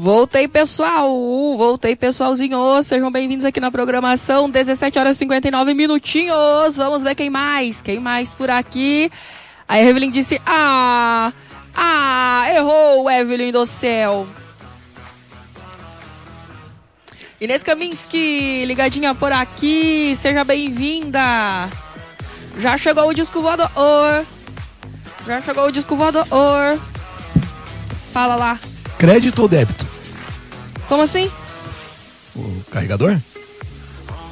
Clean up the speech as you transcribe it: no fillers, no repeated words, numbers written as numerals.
Voltei, pessoal! Voltei, pessoalzinho! Sejam bem-vindos aqui na programação, 17 horas e 59 minutinhos. Vamos ver quem mais por aqui. A Evelyn disse, errou, Evelyn do céu. Inês Kaminski, ligadinha por aqui, seja bem-vinda. Já chegou o disco voador. Fala lá. Crédito ou débito? Como assim? O carregador?